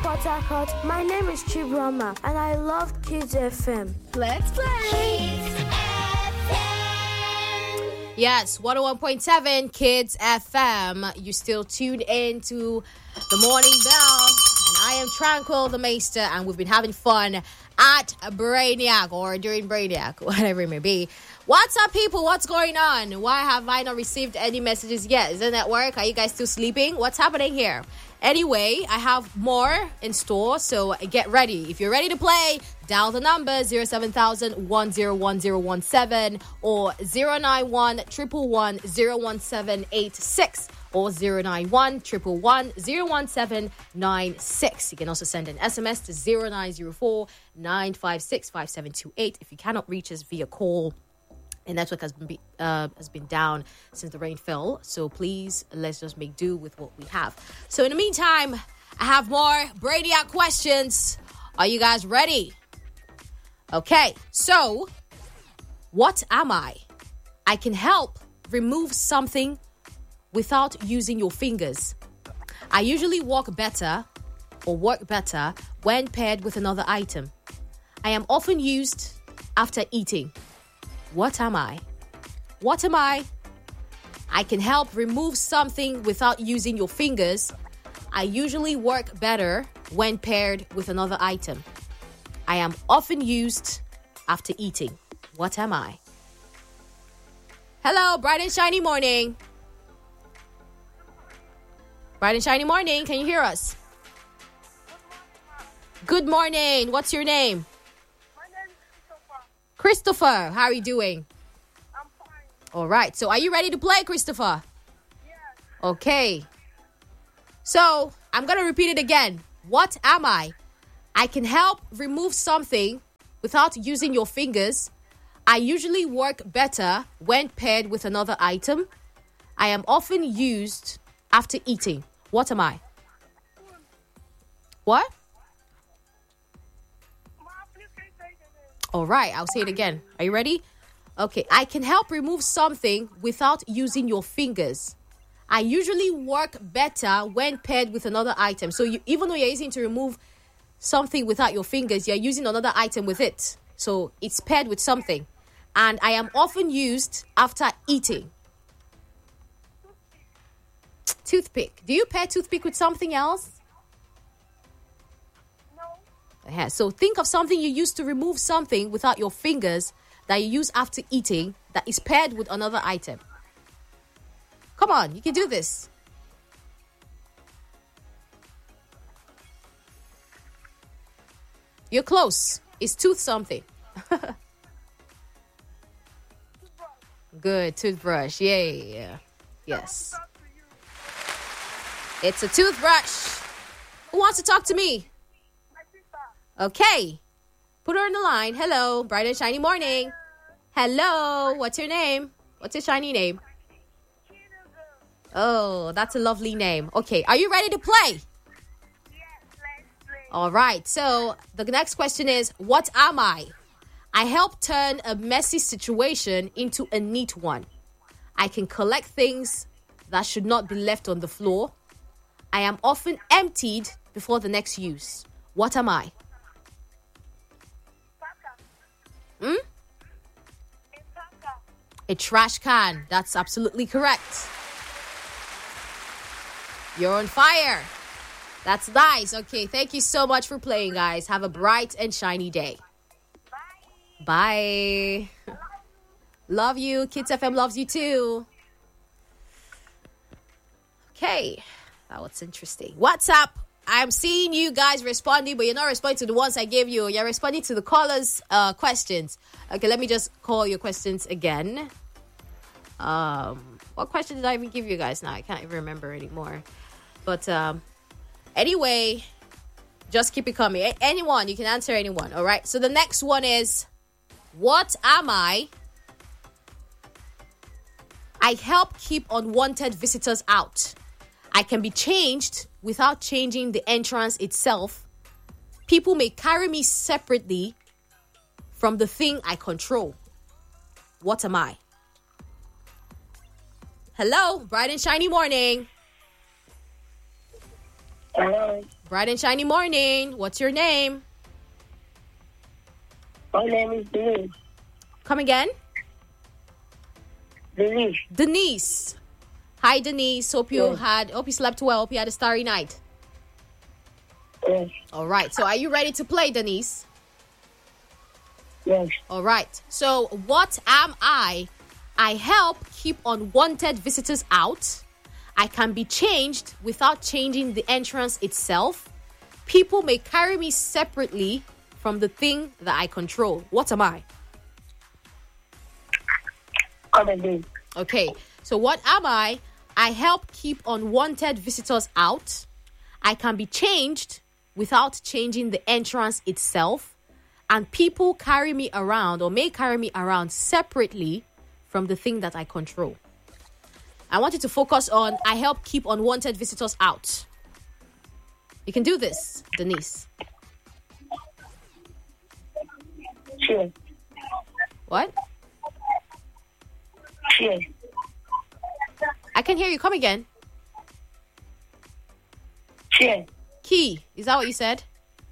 Port Harcourt. My name is Chibrama, and I love Kids FM. Let's play. Kids FM. Yes, 101.7 Kids FM. You still tuned in to the Morning Bell. And I am Tranquil the Maester, and we've been having fun at Brainiac or during Brainiac, whatever it may be. What's up, people? What's going on? Why have I not received any messages yet? Is it at work? Are you guys still sleeping? What's happening here? Anyway, I have more in store, so get ready. If you're ready to play, dial the number 070101017 or 09111101786 or 09111101796. You can also send an SMS to 0904-956-5728 if you cannot reach us via call. The network has been down since the rain fell. So please, let's just make do with what we have. So in the meantime, I have more Brainiac questions. Are you guys ready? Okay, so what am I? I can help remove something without using your fingers. I usually work better when paired with another item. I am often used after eating. What am I? What am I? I can help remove something without using your fingers. I usually work better when paired with another item. I am often used after eating. What am I? Hello, bright and shiny morning. Bright and shiny morning. Can you hear us? Good morning. What's your name? Christopher, how are you doing? I'm fine. All right. So are you ready to play, Christopher? Yes. Okay. So I'm going to repeat it again. What am I? I can help remove something without using your fingers. I usually work better when paired with another item. I am often used after eating. What am I? What? All right, I'll say it again. Are you ready? Okay, I can help remove something without using your fingers. I usually work better when paired with another item. So even though you're using to remove something without your fingers, you're using another item with it. So it's paired with something. And I am often used after eating. Toothpick. Do you pair toothpick with something else? Yeah, so think of something you use to remove something without your fingers that you use after eating that is paired with another item. Come on, you can do this. You're close. It's tooth something. Good, toothbrush. Yeah. Yes. It's a toothbrush. Who wants to talk to me? Okay. Put her on the line. Hello. Bright and shiny morning. Hello. What's your name? What's your shiny name? Oh, that's a lovely name. Okay. Are you ready to play? Yes, let's play. All right. So the next question is, what am I? I help turn a messy situation into a neat one. I can collect things that should not be left on the floor. I am often emptied before the next use. What am I? A trash can. That's absolutely correct. You're on fire. That's nice. Okay, thank you so much for playing, guys. Have a bright and shiny day. Bye. Love you. Kids FM loves you too. Okay, that was interesting. What's up? I'm seeing you guys responding, but you're not responding to the ones I gave you. You're responding to the callers' questions. Okay, let me just call your questions again. What question did I even give you guys now? I can't even remember anymore. But anyway, just keep it coming. Anyone, you can answer anyone. All right. So the next one is, what am I? I help keep unwanted visitors out. I can be changed without changing the entrance itself. People may carry me separately from the thing I control. What am I? Hello, bright and shiny morning. Hello. Bright and shiny morning. What's your name? My name is Denise. Come again? Denise. Denise. Hi, Denise. Hope you slept well. Hope you had a starry night. Yes. All right. So are you ready to play, Denise? Yes. All right. So what am I? I help keep unwanted visitors out. I can be changed without changing the entrance itself. People may carry me separately from the thing that I control. What am I? Come again. Okay. So what am I? I help keep unwanted visitors out. I can be changed without changing the entrance itself. And people carry me around or may carry me around separately from the thing that I control. I want you to focus on I help keep unwanted visitors out. You can do this, Denise. Chair. What? Chair. I can hear you. Come again. Chair. Key. Is that what you said?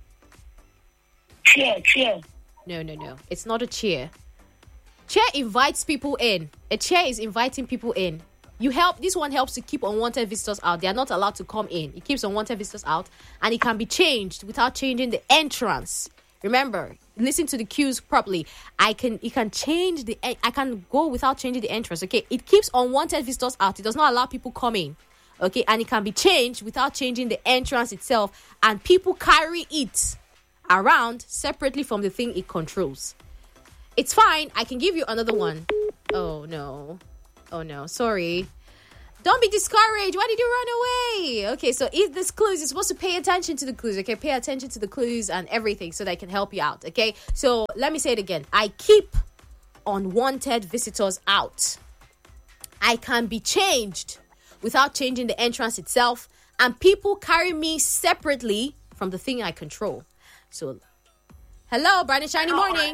Chair. No. It's not a chair. Chair invites people in. A chair is inviting people in. This one helps to keep unwanted visitors out. They are not allowed to come in. It keeps unwanted visitors out, and it can be changed without changing the entrance. Remember, listen to the cues properly. I can go without changing the entrance. Okay, it keeps unwanted visitors out. It does not allow people come in. Okay, and it can be changed without changing the entrance itself, and people carry it around separately from the thing it controls. It's fine. I can give you another one. Oh no, sorry. Don't be discouraged. Why did you run away? Okay, so if this clues, you're supposed to pay attention to the clues. Okay, pay attention to the clues and everything so they can help you out. Okay, so let me say it again. I keep unwanted visitors out. I can be changed without changing the entrance itself, and people carry me separately from the thing I control. So, hello, bright and shiny morning.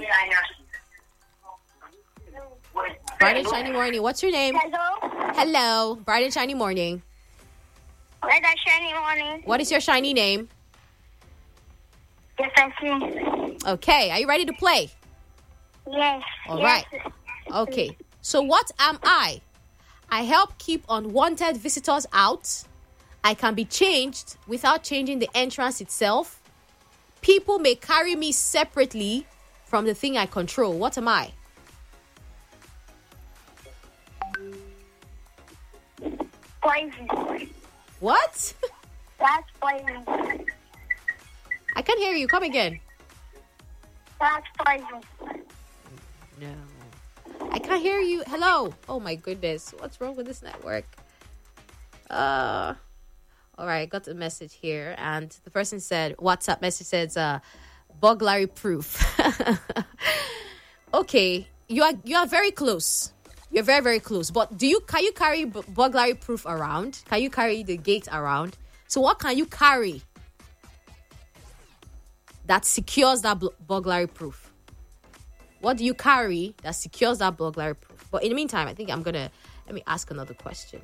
Bright and shiny morning. What's your name? Hello. Bright and shiny morning. Bright and shiny morning. What is your shiny name? Yes, I see. Okay. Are you ready to play? Yes. All right. Okay. So what am I? I help keep unwanted visitors out. I can be changed without changing the entrance itself. People may carry me separately from the thing I control. What am I? Poison. What? That's poison. I can't hear you. Come again. That's poison. No. I can't hear you. Hello. Oh my goodness. What's wrong with this network? All right. I got a message here, and the person said, WhatsApp message says, burglary proof. Okay. You are very close. You're very, very close. But can you carry burglary proof around? Can you carry the gate around? So what can you carry that secures that burglary proof? What do you carry that secures that burglary proof? But in the meantime, I think let me ask another question.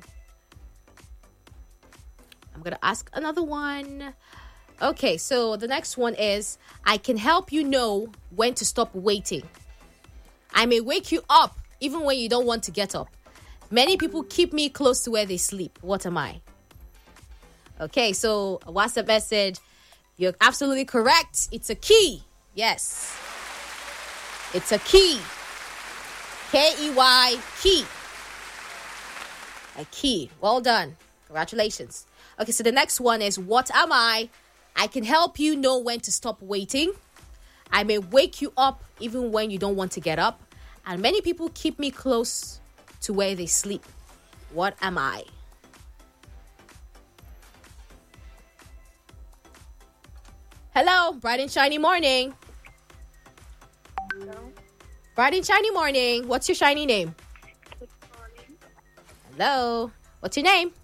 I'm going to ask another one. Okay, so the next one is, I can help you know when to stop waiting. I may wake you up even when you don't want to get up. Many people keep me close to where they sleep. What am I? Okay, so a WhatsApp message. You're absolutely correct. It's a key. Yes. It's a key. K-E-Y, key. A key. Well done. Congratulations. Okay, so the next one is, what am I? I can help you know when to stop waiting. I may wake you up even when you don't want to get up. And many people keep me close to where they sleep. What am I? Hello, bright and shiny morning. Hello. Bright and shiny morning. What's your shiny name? Good morning. Hello. What's your name?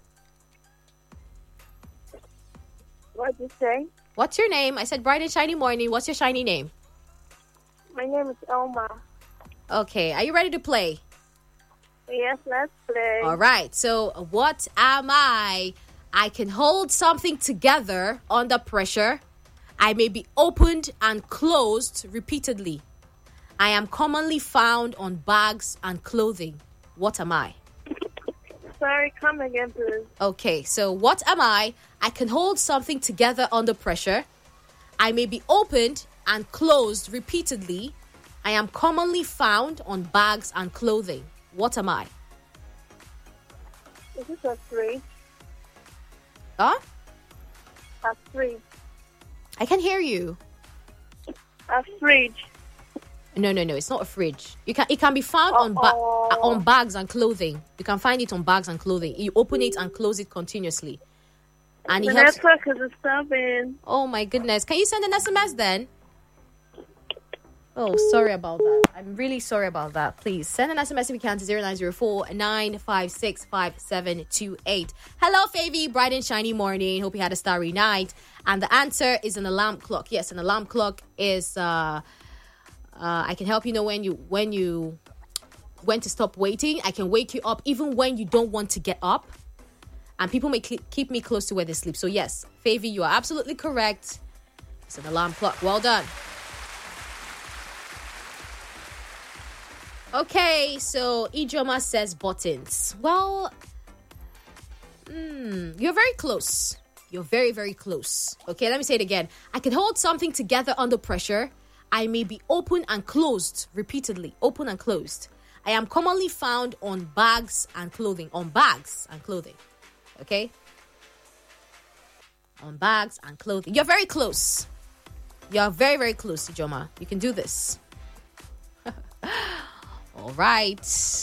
What did you say? What's your name? I said bright and shiny morning. What's your shiny name? My name is Elma. Okay, are you ready to play? Yes, let's play. All right. So, what am I? I can hold something together under pressure. I may be opened and closed repeatedly. I am commonly found on bags and clothing. What am I? Sorry, come again, please. Okay, so what am I? I can hold something together under pressure. I may be opened and closed repeatedly. I am commonly found on bags and clothing. What am I? Is this a fridge? Huh? A fridge. I can hear you. A fridge. No, it's not a fridge. It can be found on bags and clothing. You can find it on bags and clothing. You open it and close it continuously. And The it helps. network is disturbing. Oh my goodness. Can you send an SMS then? Oh, sorry about that. I'm really sorry about that. Please send an SMS if you can to 0904-956-5728. Hello, Favy. Bright and shiny morning. Hope you had a starry night. And the answer is an alarm clock. Yes, an alarm clock is I can help you know when to stop waiting. I can wake you up even when you don't want to get up. And people may keep me close to where they sleep. So yes, Favy, you are absolutely correct. It's an alarm clock. Well done. Okay, so Ijoma says buttons. Well, you're very close. You're very, very close. Okay, let me say it again. I can hold something together under pressure. I may be open and closed repeatedly. Open and closed. I am commonly found on bags and clothing. On bags and clothing. Okay? On bags and clothing. You're very close. You're very, very close, Ijoma. You can do this. All right.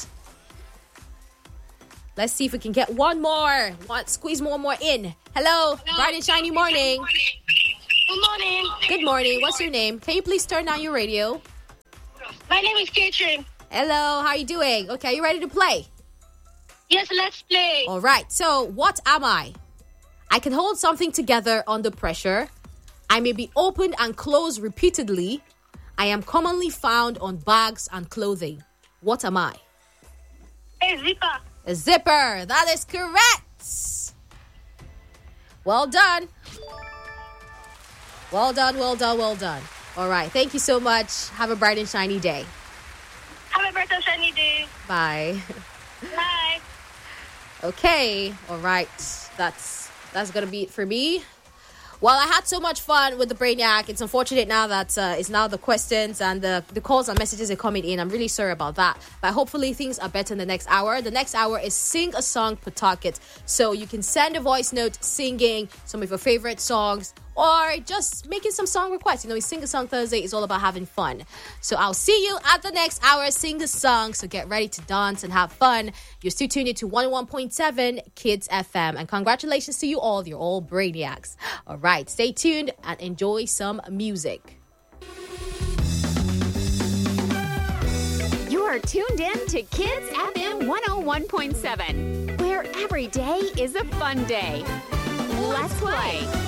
Let's see if we can get one more. Squeeze one more in. Hello. Bright and shiny morning. Good morning. Good morning. What's your name? Can you please turn down your radio? My name is Catherine. Hello. How are you doing? Okay, are you ready to play? Yes, let's play. All right. So, what am I? I can hold something together under pressure. I may be opened and closed repeatedly. I am commonly found on bags and clothing. What am I? A zipper. A zipper. That is correct. Well done. Well done, well done, well done. All right. Thank you so much. Have a bright and shiny day. Have a bright and shiny day. Bye. Bye. Okay. All right. That's going to be it for me. Well, I had so much fun with the Brainiac. It's unfortunate now that it's now the questions and the calls and messages are coming in. I'm really sorry about that. But hopefully things are better in the next hour. The next hour is Sing a Song Pawtucket. So you can send a voice note singing some of your favorite songs or just making some song requests. You know, Sing a Song Thursday is all about having fun. So I'll see you at the next hour. Sing a song. So get ready to dance and have fun. You're still tuned into 101.7 Kids FM. And congratulations to you all. You're all Brainiacs. All right. Stay tuned and enjoy some music. You're tuned in to Kids FM 101.7, where every day is a fun day. Let's play.